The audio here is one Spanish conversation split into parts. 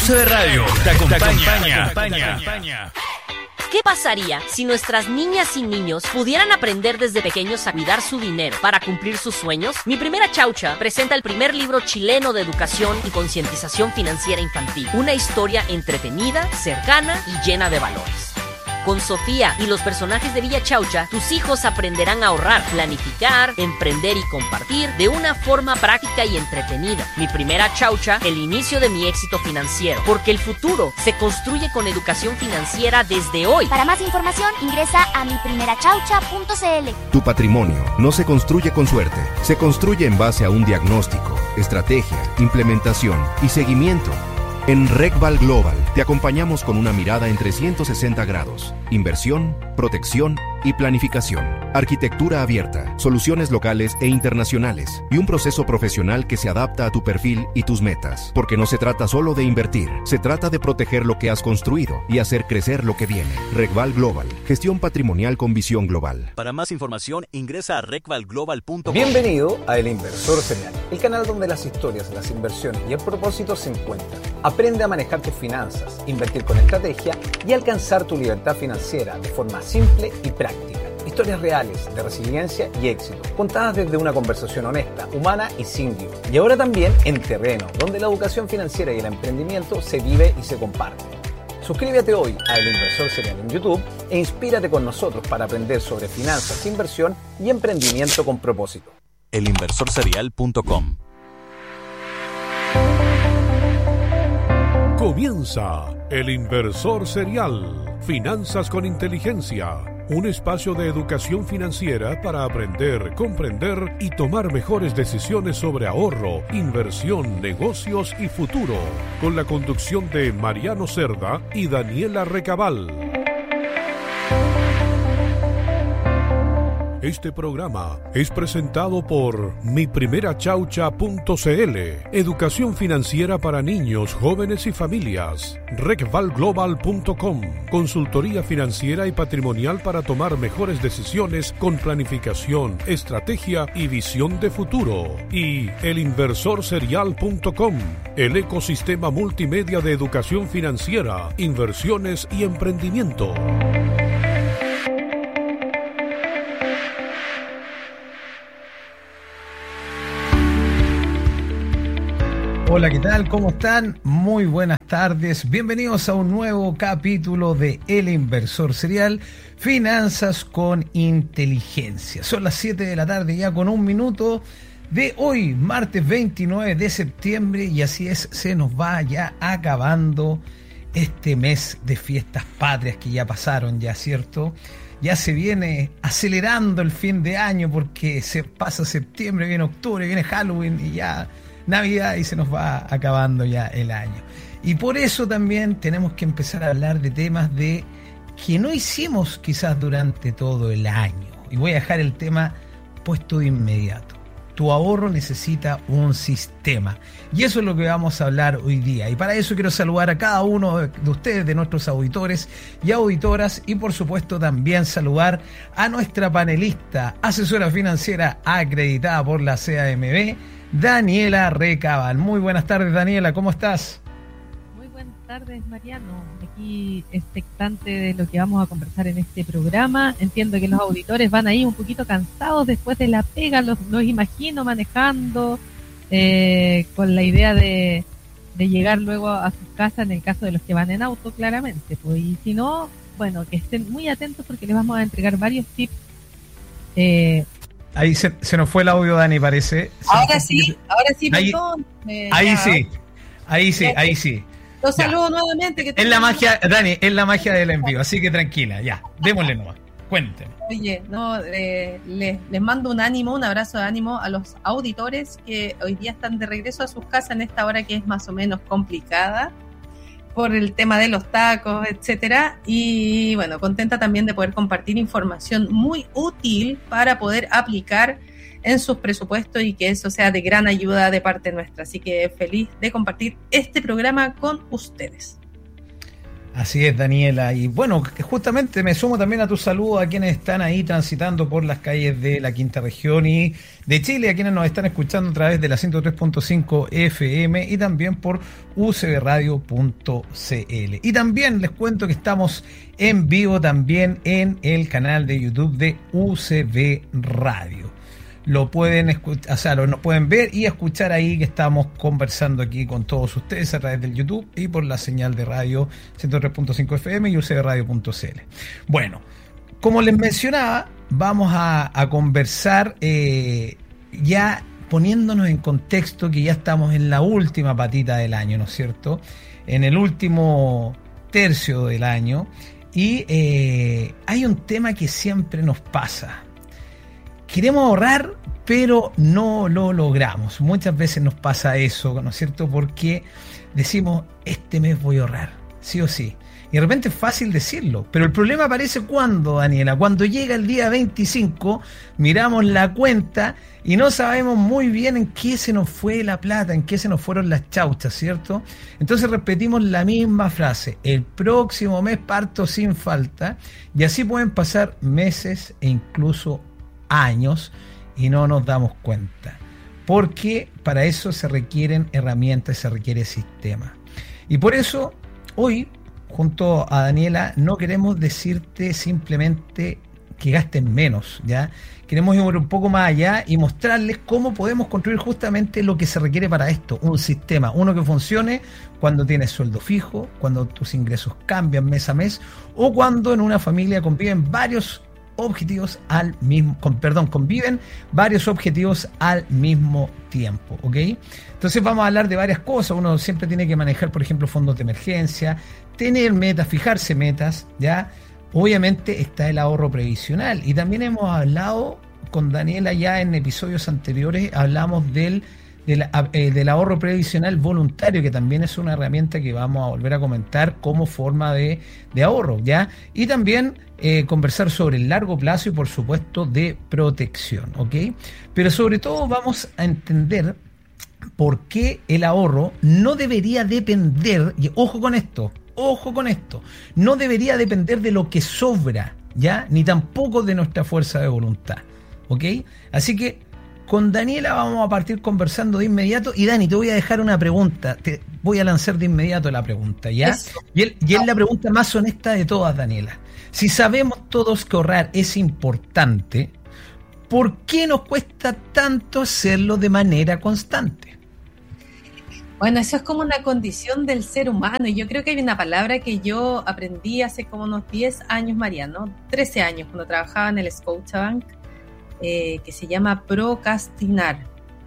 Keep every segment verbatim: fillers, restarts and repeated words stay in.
U C B Radio te acompaña. Te acompaña. ¿Qué pasaría si nuestras niñas y niños pudieran aprender desde pequeños a cuidar su dinero para cumplir sus sueños? Mi Primera Chaucha presenta el primer libro chileno de educación y concientización financiera infantil. Una historia entretenida, cercana y llena de valores. Con Sofía y los personajes de Villa Chaucha, tus hijos aprenderán a ahorrar, planificar, emprender y compartir de una forma práctica y entretenida. Mi Primera Chaucha, el inicio de mi éxito financiero. Porque el futuro se construye con educación financiera desde hoy. Para más información, ingresa a mi primera chaucha punto c l. Tu patrimonio no se construye con suerte. Se construye en base a un diagnóstico, estrategia, implementación y seguimiento. En RecVal Global te acompañamos con una mirada en trescientos sesenta grados. Inversión, protección y planificación. Arquitectura abierta, soluciones locales e internacionales y un proceso profesional que se adapta a tu perfil y tus metas. Porque no se trata solo de invertir, se trata de proteger lo que has construido y hacer crecer lo que viene. RecVal Global, gestión patrimonial con visión global. Para más información, ingresa a recval global punto com. Bienvenido a El Inversor Serial, el canal donde las historias, las inversiones y el propósito se encuentran. Aprende a manejar tus finanzas, invertir con estrategia y alcanzar tu libertad financiera de forma simple y práctica. Historias reales de resiliencia y éxito, contadas desde una conversación honesta, humana y sin guión. Y ahora también en terreno, donde la educación financiera y el emprendimiento se vive y se comparte. Suscríbete hoy a El Inversor Serial en YouTube e inspírate con nosotros para aprender sobre finanzas, inversión y emprendimiento con propósito. el inversor serial punto com. Comienza El Inversor Serial, Finanzas con Inteligencia, un espacio de educación financiera para aprender, comprender y tomar mejores decisiones sobre ahorro, inversión, negocios y futuro, con la conducción de Mariano Cerda y Daniela Recabal. Este programa es presentado por mi primera chaucha punto c l, educación financiera para niños, jóvenes y familias. recval global punto com, consultoría financiera y patrimonial para tomar mejores decisiones con planificación, estrategia y visión de futuro. Y el inversor serial punto com, el ecosistema multimedia de educación financiera, inversiones y emprendimiento. Hola, ¿qué tal? ¿Cómo están? Muy buenas tardes. Bienvenidos a un nuevo capítulo de El Inversor Serial, Finanzas con Inteligencia. Son las siete de la tarde ya con un minuto de hoy, martes veintinueve de septiembre, y así es, se nos va ya acabando este mes de fiestas patrias que ya pasaron ya, ¿cierto? Ya se viene acelerando el fin de año porque se pasa septiembre, viene octubre, viene Halloween y ya Navidad y se nos va acabando ya el año. Y por eso también tenemos que empezar a hablar de temas de que no hicimos quizás durante todo el año. Y voy a dejar el tema puesto de inmediato. Tu ahorro necesita un sistema. Y eso es lo que vamos a hablar hoy día. Y para eso quiero saludar a cada uno de ustedes, de nuestros auditores y auditoras. Y por supuesto también saludar a nuestra panelista, asesora financiera acreditada por la C A M B, Daniela Recabal. Muy buenas tardes, Daniela, ¿cómo estás? Muy buenas tardes, Mariano. Aquí expectante de lo que vamos a conversar en este programa. Entiendo que los auditores van ahí un poquito cansados después de la pega, los, los imagino manejando eh, con la idea de, de llegar luego a sus casas en el caso de los que van en auto, claramente. Pues, y si no, bueno, que estén muy atentos porque les vamos a entregar varios tips. Eh, Ahí se, se nos fue el audio, Dani, parece. Se ahora sí, ahora sí, perdón. Ahí, ahí sí, ahí sí, ahí sí. Los saludo nuevamente. Que es la magia, Dani, es la magia del envío, así que tranquila, ya, démosle nomás, cuéntenme. Oye, no, eh, les, les mando un ánimo, un abrazo de ánimo a los auditores que hoy día están de regreso a sus casas en esta hora que es más o menos complicada por el tema de los tacos, etcétera, y bueno, contenta también de poder compartir información muy útil para poder aplicar en sus presupuestos y que eso sea de gran ayuda de parte nuestra, así que feliz de compartir este programa con ustedes. Así es, Daniela. Y bueno, justamente me sumo también a tu saludo a quienes están ahí transitando por las calles de la Quinta Región y de Chile, a quienes nos están escuchando a través de la ciento tres punto cinco F M y también por u c b radio punto c l. Y también les cuento que estamos en vivo también en el canal de YouTube de U C B Radio. Lo pueden escuchar, o sea, lo nos pueden ver y escuchar ahí que estamos conversando aquí con todos ustedes a través del YouTube y por la señal de radio ciento tres punto cinco F M y u c b radio punto c l. Bueno, como les mencionaba, vamos a, a conversar eh, ya poniéndonos en contexto que ya estamos en la última patita del año, ¿no es cierto? En el último tercio del año y eh, hay un tema que siempre nos pasa. Queremos ahorrar, pero no lo logramos. Muchas veces nos pasa eso, ¿no es cierto? Porque decimos, este mes voy a ahorrar, sí o sí. Y de repente es fácil decirlo, pero el problema aparece cuando, Daniela, cuando llega el día veinticinco, miramos la cuenta y no sabemos muy bien en qué se nos fue la plata, en qué se nos fueron las chauchas, ¿cierto? Entonces repetimos la misma frase, el próximo mes parto sin falta, y así pueden pasar meses e incluso años y no nos damos cuenta, porque para eso se requieren herramientas, se requiere sistema. Y por eso hoy junto a Daniela no queremos decirte simplemente que gasten menos, ¿ya? Queremos ir un poco más allá y mostrarles cómo podemos construir justamente lo que se requiere para esto, un sistema, uno que funcione cuando tienes sueldo fijo, cuando tus ingresos cambian mes a mes o cuando en una familia conviven varios objetivos al mismo, con, perdón, conviven varios objetivos al mismo tiempo, ¿ok? Entonces vamos a hablar de varias cosas. Uno siempre tiene que manejar, por ejemplo, fondos de emergencia, tener metas, fijarse metas, ¿ya? Obviamente está el ahorro previsional y también hemos hablado con Daniela ya en episodios anteriores, hablamos del Del, eh, del ahorro previsional voluntario, que también es una herramienta que vamos a volver a comentar como forma de, de ahorro, ¿ya? Y también eh, conversar sobre el largo plazo y por supuesto de protección, ¿ok? Pero sobre todo vamos a entender por qué el ahorro no debería depender, y ojo con esto, ojo con esto, no debería depender de lo que sobra, ¿ya? Ni tampoco de nuestra fuerza de voluntad, ¿ok? Así que con Daniela vamos a partir conversando de inmediato. Y Dani, te voy a dejar una pregunta. Te voy a lanzar de inmediato la pregunta, ¿ya? Y, él, y es la pregunta más honesta de todas, Daniela. Si sabemos todos que ahorrar es importante, ¿por qué nos cuesta tanto hacerlo de manera constante? Bueno, eso es como una condición del ser humano. Y yo creo que hay una palabra que yo aprendí hace como unos diez años, Mariano, trece años, cuando trabajaba en el Scotiabank. Eh, que se llama procrastinar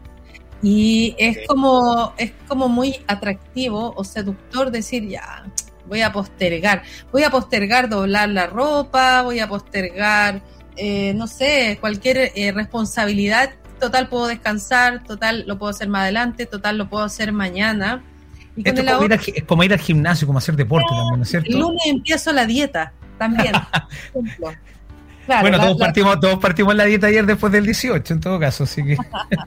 y es okay. como es como muy atractivo o seductor decir ya voy a postergar voy a postergar doblar la ropa, voy a postergar eh, no sé, cualquier eh, responsabilidad, total puedo descansar, total lo puedo hacer más adelante, total lo puedo hacer mañana. Y esto es como, ahorro, ir a, es como ir al gimnasio, como hacer deporte no, también, ¿no es cierto? El lunes empiezo la dieta también. Por ejemplo. Claro, bueno, la, todos, la... partimos, todos partimos en la dieta ayer después del dieciocho, en todo caso, así que...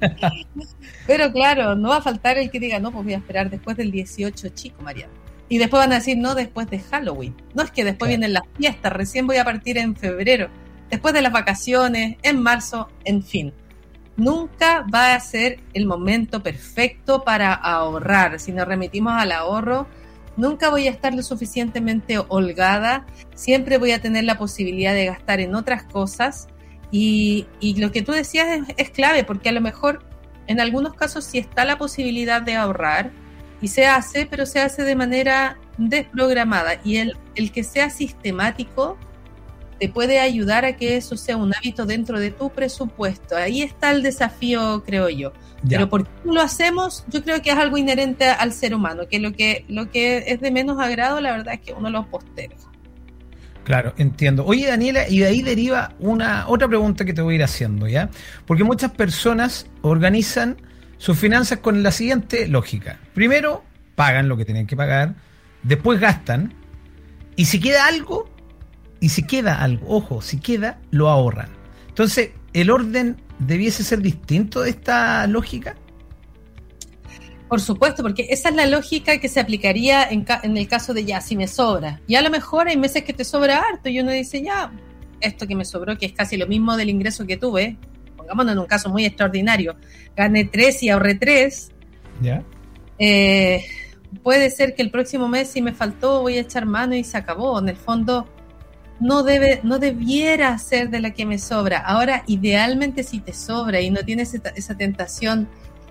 Pero claro, no va a faltar el que diga, no, pues voy a esperar después del dieciocho, chico, Mariano. Y después van a decir, no, después de Halloween. No, es que después claro. vienen las fiestas, recién voy a partir en febrero, después de las vacaciones, en marzo, en fin. Nunca va a ser el momento perfecto para ahorrar. Si nos remitimos al ahorro, nunca voy a estar lo suficientemente holgada, siempre voy a tener la posibilidad de gastar en otras cosas y, y lo que tú decías es, es clave, porque a lo mejor en algunos casos sí está la posibilidad de ahorrar y se hace, pero se hace de manera desprogramada y el, el que sea sistemático te puede ayudar a que eso sea un hábito dentro de tu presupuesto. Ahí está el desafío, creo yo. Ya. Pero ¿por qué lo hacemos? Yo creo que es algo inherente al ser humano, que lo que lo que es de menos agrado, la verdad es que uno lo posterga. Claro, entiendo. Oye, Daniela, y de ahí deriva una otra pregunta que te voy a ir haciendo, ¿ya? Porque muchas personas organizan sus finanzas con la siguiente lógica. Primero, pagan lo que tienen que pagar, después gastan, y si queda algo, y si queda algo, ojo, si queda, lo ahorran. Entonces, ¿el orden debiese ser distinto de esta lógica? Por supuesto, porque esa es la lógica que se aplicaría en, ca- en el caso de ya, si me sobra. Y a lo mejor hay meses que te sobra harto y uno dice, ya, esto que me sobró, que es casi lo mismo del ingreso que tuve, pongámonos en un caso muy extraordinario, gané tres y ahorré tres, ¿Ya? eh, puede ser que el próximo mes si me faltó voy a echar mano y se acabó. En el fondo no debe, no debiera ser de la que me sobra. Ahora, idealmente si te sobra y no tienes esa, esa tentación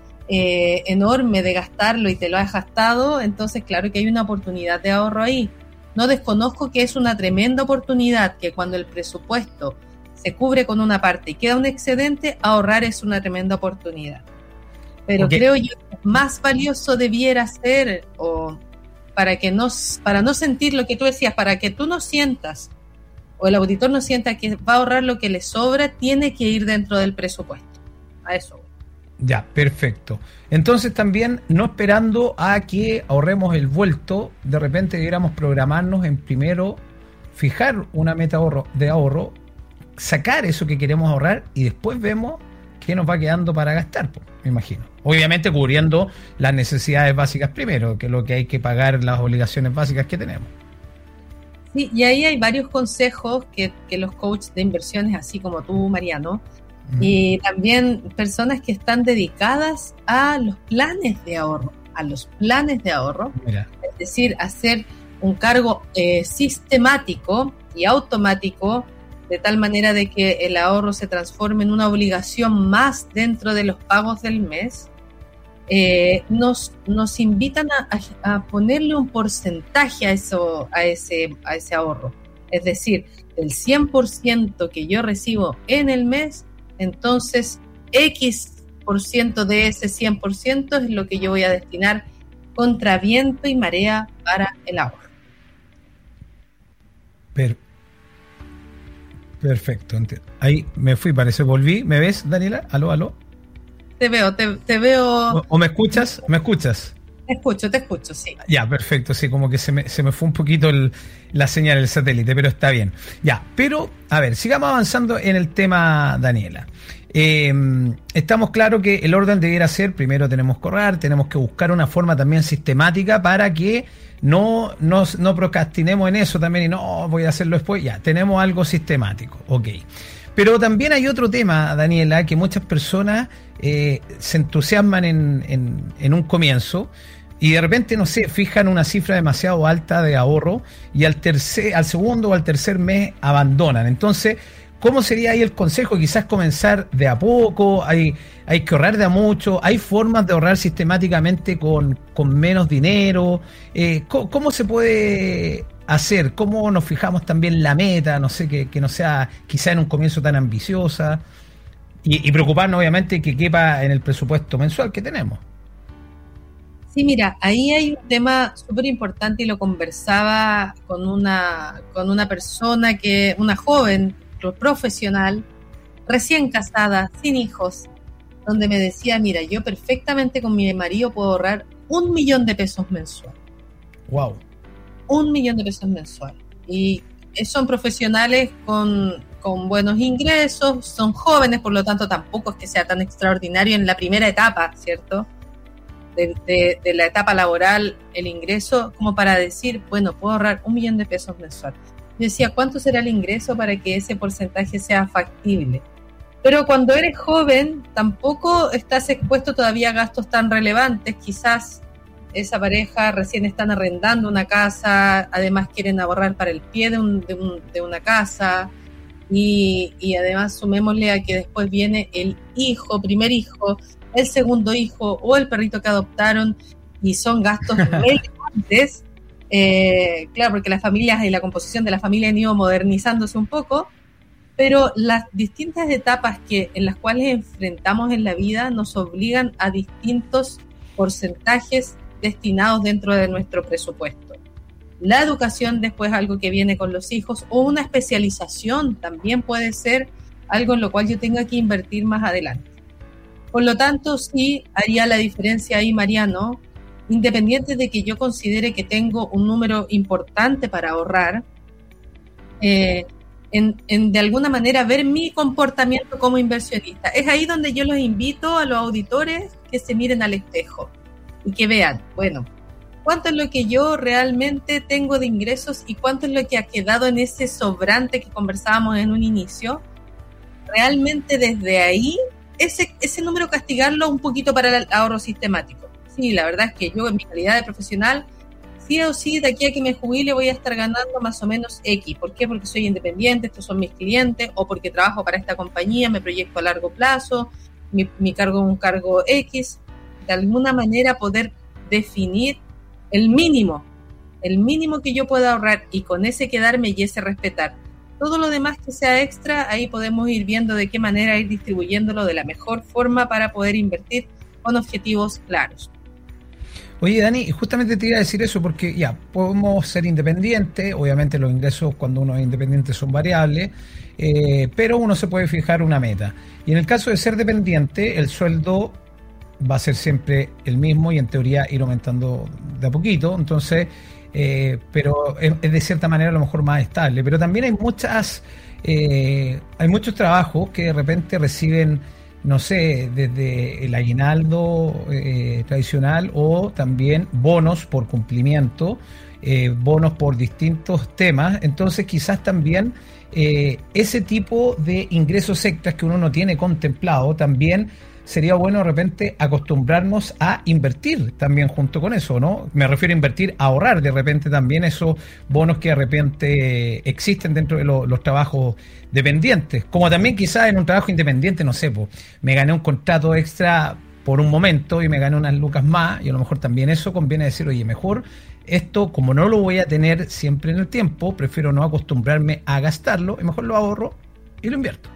eh, enorme de gastarlo y te lo has gastado, entonces claro que hay una oportunidad de ahorro ahí. No desconozco que es una tremenda oportunidad, que cuando el presupuesto se cubre con una parte y queda un excedente, ahorrar es una tremenda oportunidad. Pero Okay. creo yo que más valioso debiera ser, o para que no, para no sentir lo que tú decías, para que tú no sientas, o el auditor no sienta que va a ahorrar lo que le sobra, tiene que ir dentro del presupuesto. A eso. Ya, perfecto. Entonces también, no esperando a que ahorremos el vuelto, de repente debiéramos programarnos en primero, fijar una meta ahorro, de ahorro, sacar eso que queremos ahorrar y después vemos qué nos va quedando para gastar, pues, me imagino. Obviamente cubriendo las necesidades básicas primero, que es lo que hay que pagar, las obligaciones básicas que tenemos. Sí, y ahí hay varios consejos que, que los coaches de inversiones, así como tú, Mariano, y también personas que están dedicadas a los planes de ahorro, a los planes de ahorro, Mira. es decir, hacer un cargo eh, sistemático y automático, de tal manera de que el ahorro se transforme en una obligación más dentro de los pagos del mes. Eh, nos, nos invitan a, a, a ponerle un porcentaje a, eso, a, ese, a ese ahorro, es decir, del cien por ciento que yo recibo en el mes, entonces X por ciento de ese cien por ciento es lo que yo voy a destinar contra viento y marea para el ahorro. Per- Perfecto. entiendo. Ahí me fui, parece, volví. ¿Me ves, Daniela? ¿Aló, aló? Te veo, te, te veo. ¿O, o me escuchas? ¿Me escuchas? Te escucho, te escucho, sí. Ya, perfecto, sí, como que se me, se me fue un poquito el, la señal del satélite, pero está bien. Ya, pero, a ver, sigamos avanzando en el tema, Daniela. Eh, estamos claros que el orden debiera ser, primero tenemos que ahorrar, tenemos que buscar una forma también sistemática para que no, no, no procrastinemos en eso también y no, voy a hacerlo después. Ya, tenemos algo sistemático, ok. Pero también hay otro tema, Daniela, que muchas personas eh, se entusiasman en, en, en un comienzo y de repente, no sé, fijan una cifra demasiado alta de ahorro y al tercer, al segundo o al tercer mes abandonan. Entonces, ¿cómo sería ahí el consejo? Quizás comenzar de a poco, hay, hay que ahorrar de a mucho, hay formas de ahorrar sistemáticamente con, con menos dinero. Eh, ¿cómo, ¿Cómo se puede hacer? ¿Cómo nos fijamos también la meta? No sé, que, que no sea quizá en un comienzo tan ambiciosa y, y preocuparnos obviamente que quepa en el presupuesto mensual que tenemos. Sí, mira, ahí hay un tema súper importante y lo conversaba con una, con una persona, que una joven profesional, recién casada, sin hijos, donde me decía, mira, yo perfectamente con mi marido puedo ahorrar un millón de pesos mensual. Wow. Un millón de pesos mensual. Y son profesionales con, con buenos ingresos, son jóvenes, por lo tanto tampoco es que sea tan extraordinario en la primera etapa, ¿cierto? De, de, de la etapa laboral, el ingreso, como para decir, bueno, puedo ahorrar un millón de pesos mensual. Yo decía, ¿cuánto será el ingreso para que ese porcentaje sea factible? Pero cuando eres joven, tampoco estás expuesto todavía a gastos tan relevantes. Quizás esa pareja recién están arrendando una casa, además quieren ahorrar para el pie de, un, de, un, de una casa, y, y además sumémosle a que después viene el hijo, primer hijo, el segundo hijo o el perrito que adoptaron, y son gastos relevantes. Eh, claro, porque las familias y la composición de la familia han ido modernizándose un poco, pero las distintas etapas que en las cuales enfrentamos en la vida nos obligan a distintos porcentajes destinados dentro de nuestro presupuesto. La educación después algo que viene con los hijos, o una especialización también puede ser algo en lo cual yo tenga que invertir más adelante. Por lo tanto, sí haría la diferencia ahí, Mariano, independiente de que yo considere que tengo un número importante para ahorrar, eh, en, en de alguna manera ver mi comportamiento como inversionista. Es ahí donde yo los invito a los auditores que se miren al espejo. y que vean, bueno, cuánto es lo que yo realmente tengo de ingresos y cuánto es lo que ha quedado en ese sobrante que conversábamos en un inicio. Realmente desde ahí, ese, ese número castigarlo un poquito para el ahorro sistemático. Sí, la verdad es que yo en mi calidad de profesional, sí o sí, de aquí a que me jubile voy a estar ganando más o menos X. ¿Por qué? Porque soy independiente, estos son mis clientes, o porque trabajo para esta compañía, me proyecto a largo plazo, mi, mi cargo es un cargo X. De alguna manera poder definir el mínimo, el mínimo que yo pueda ahorrar y con ese quedarme y ese respetar. Todo lo demás que sea extra, ahí podemos ir viendo de qué manera ir distribuyéndolo de la mejor forma para poder invertir con objetivos claros. Oye, Dani, justamente te iba a decir eso porque ya, podemos ser independientes, obviamente los ingresos cuando uno es independiente son variables, eh, pero uno se puede fijar una meta. Y en el caso de ser dependiente, el sueldo va a ser siempre el mismo y en teoría ir aumentando de a poquito, entonces, eh, pero es, es de cierta manera a lo mejor más estable. Pero también hay muchas, eh, hay muchos trabajos que de repente reciben, no sé, desde el aguinaldo eh, tradicional o también bonos por cumplimiento, eh, bonos por distintos temas. Entonces quizás también eh, ese tipo de ingresos extras que uno no tiene contemplado, también sería bueno de repente acostumbrarnos a invertir también junto con eso, ¿no? Me refiero a invertir, a ahorrar de repente también esos bonos que de repente existen dentro de lo, los trabajos dependientes. Como también quizás en un trabajo independiente, no sé, pues, me gané un contrato extra por un momento y me gané unas lucas más y a lo mejor también eso conviene decir, oye, mejor esto, como no lo voy a tener siempre en el tiempo, prefiero no acostumbrarme a gastarlo y mejor lo ahorro y lo invierto.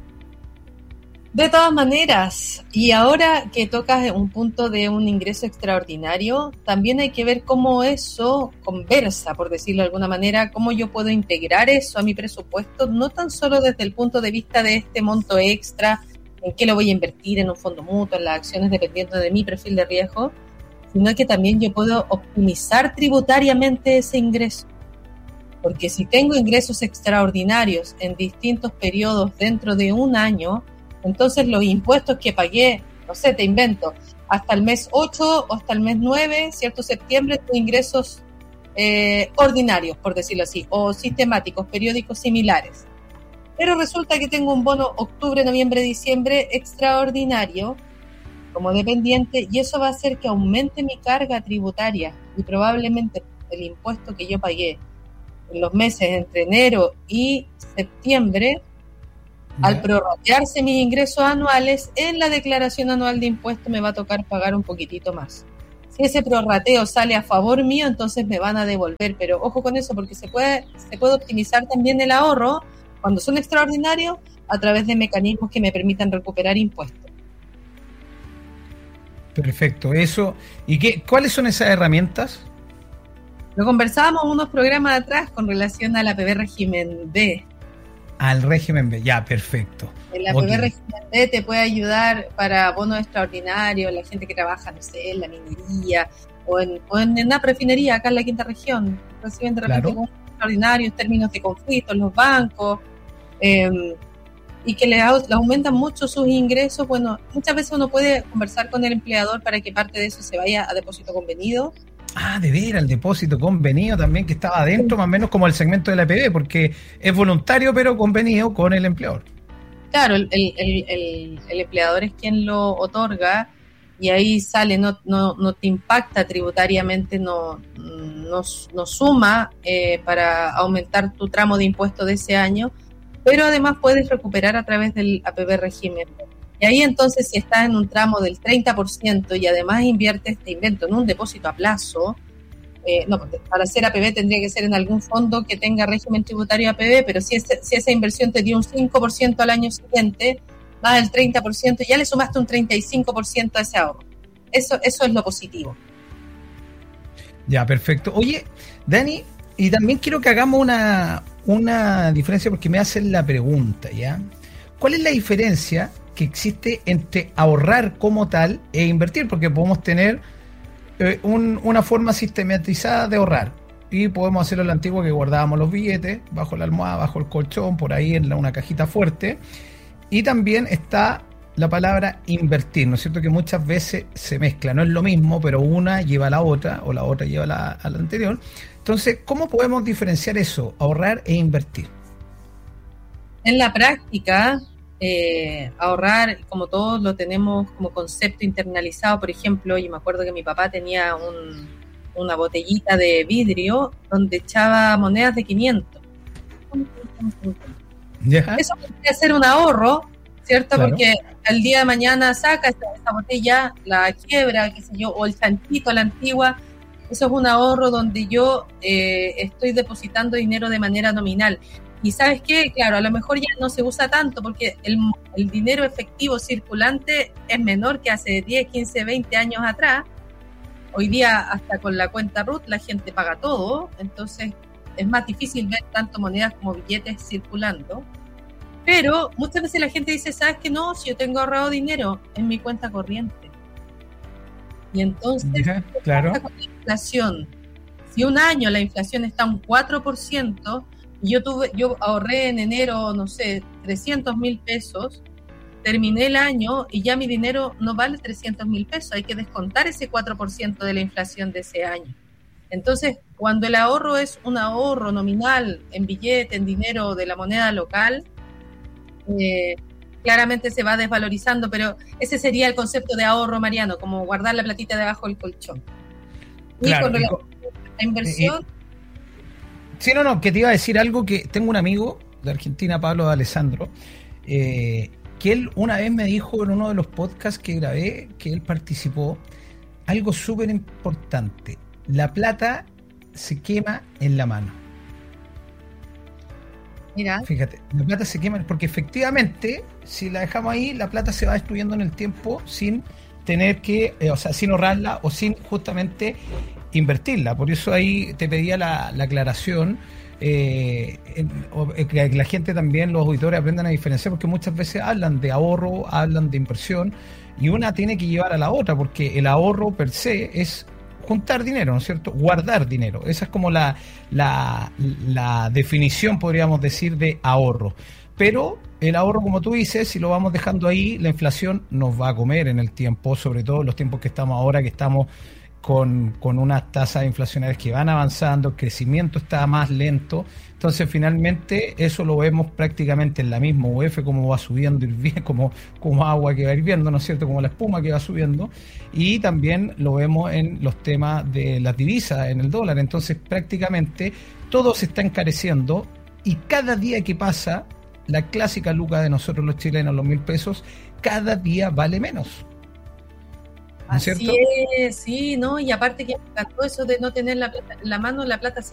De todas maneras, y ahora que tocas un punto de un ingreso extraordinario, también hay que ver cómo eso conversa, por decirlo de alguna manera, cómo yo puedo integrar eso a mi presupuesto, no tan solo desde el punto de vista de este monto extra, en qué lo voy a invertir, en un fondo mutuo, en las acciones dependiendo de mi perfil de riesgo, sino que también yo puedo optimizar tributariamente ese ingreso. Porque si tengo ingresos extraordinarios en distintos periodos dentro de un año, entonces los impuestos que pagué, no sé, te invento, hasta el mes ocho o hasta el mes nueve, ¿cierto? Septiembre, tus ingresos eh, ordinarios, por decirlo así, o sistemáticos, periódicos similares. Pero resulta que tengo un bono octubre, noviembre, diciembre extraordinario como dependiente y eso va a hacer que aumente mi carga tributaria y probablemente el impuesto que yo pagué en los meses entre enero y septiembre, al prorratearse mis ingresos anuales, en la declaración anual de impuestos me va a tocar pagar un poquitito más. Si ese prorrateo sale a favor mío, entonces me van a devolver, pero ojo con eso porque se puede, se puede optimizar también el ahorro cuando son extraordinarios a través de mecanismos que me permitan recuperar impuestos. Perfecto, eso. ¿Y qué, cuáles son esas herramientas? Lo conversábamos unos programas atrás con relación al A P B régimen B. Al régimen B, ya, perfecto. El A P B okay. régimen B te puede ayudar para bonos extraordinarios, la gente que trabaja, no sé, en la minería o en, o en una refinería acá en la quinta región. Reciben de repente claro. bonos extraordinarios, términos de conflicto en los bancos, eh, y que le, le aumentan mucho sus ingresos. Bueno, muchas veces uno puede conversar con el empleador para que parte de eso se vaya a depósito convenido. Ah, de veras, el depósito convenido también que estaba adentro, más o menos como el segmento de la A P B, porque es voluntario pero convenido con el empleador. Claro, el, el, el, el empleador es quien lo otorga y ahí sale, no, no, no te impacta tributariamente, no, no, no suma eh, para aumentar tu tramo de impuesto de ese año, pero además puedes recuperar a través del A P B régimen. Y ahí entonces, si estás en un tramo del treinta por ciento y además inviertes, te invento, en un depósito a plazo, eh, no, para hacer A P B tendría que ser en algún fondo que tenga régimen tributario A P B, pero si, ese, si esa inversión te dio un cinco por ciento al año siguiente, más del treinta por ciento, ya le sumaste un treinta y cinco por ciento a ese ahorro. Eso, eso es lo positivo. Ya, perfecto. Oye, Dani, y también quiero que hagamos una, una diferencia porque me hacen la pregunta, ¿ya? ¿Cuál es la diferencia que existe entre ahorrar como tal e invertir? Porque podemos tener eh, un, una forma sistematizada de ahorrar y podemos hacerlo lo antiguo que guardábamos los billetes bajo la almohada, bajo el colchón, por ahí en la, una cajita fuerte, y también está la palabra invertir, ¿no es cierto? Que muchas veces se mezcla, no es lo mismo, pero una lleva a la otra o la otra lleva a la, a la anterior. Entonces, ¿cómo podemos diferenciar eso, ahorrar e invertir? En la práctica, eh, ahorrar, como todos lo tenemos como concepto internalizado, por ejemplo, yo me acuerdo que mi papá tenía un, una botellita de vidrio donde echaba monedas de quinientos. ¿Ya? Eso puede ser un ahorro, ¿cierto? Claro. Porque al día de mañana saca esa, esa botella, la quiebra, qué sé yo, o el chanchito, la antigua. Eso es un ahorro donde yo eh, estoy depositando dinero de manera nominal. Y ¿sabes qué? Claro, a lo mejor ya no se usa tanto porque el, el dinero efectivo circulante es menor que hace diez, quince, veinte años atrás. Hoy día hasta con la cuenta R U T la gente paga todo, entonces es más difícil ver tanto monedas como billetes circulando. Pero muchas veces la gente dice, ¿sabes qué? No, si yo tengo ahorrado dinero en mi cuenta corriente. Y entonces, yeah, claro. Con la inflación, si un año la inflación está un cuatro por ciento, y yo, tuve, yo ahorré en enero, no sé, trescientos mil pesos, terminé el año y ya mi dinero no vale trescientos mil pesos, hay que descontar ese cuatro por ciento de la inflación de ese año. Entonces, cuando el ahorro es un ahorro nominal en billete, en dinero de la moneda local, eh, claramente se va desvalorizando, pero ese sería el concepto de ahorro, Mariano, como guardar la platita debajo del colchón. Y claro, con relación a la inversión... Eh, sí, no, no, que te iba a decir algo, que tengo un amigo de Argentina, Pablo de Alessandro, eh, que él una vez me dijo en uno de los podcasts que grabé, que él participó, algo súper importante: la plata se quema en la mano. Mira. Fíjate, la plata se quema, porque efectivamente, si la dejamos ahí, la plata se va destruyendo en el tiempo sin tener que, eh, o sea, sin ahorrarla o sin justamente invertirla. Por eso ahí te pedía la, la aclaración, eh, en, o, eh, que la gente también, los auditores, aprendan a diferenciar, porque muchas veces hablan de ahorro, hablan de inversión, y una tiene que llevar a la otra, porque el ahorro per se es juntar dinero, ¿no es cierto? Guardar dinero. Esa es como la, la, la definición, podríamos decir, de ahorro. Pero el ahorro, como tú dices, si lo vamos dejando ahí, la inflación nos va a comer en el tiempo, sobre todo en los tiempos que estamos ahora, que estamos con, con unas tasas inflacionarias que van avanzando, el crecimiento está más lento. Entonces, finalmente, eso lo vemos prácticamente en la misma U F, como va subiendo, como, como agua que va hirviendo, ¿no es cierto? Como la espuma que va subiendo. Y también lo vemos en los temas de las divisas, en el dólar. Entonces, prácticamente, todo se está encareciendo, y cada día que pasa, la clásica luca de nosotros los chilenos, los mil pesos, cada día vale menos. ¿No es Así cierto? es, sí, ¿no? Y aparte que todo eso de no tener la plata, la mano, la plata se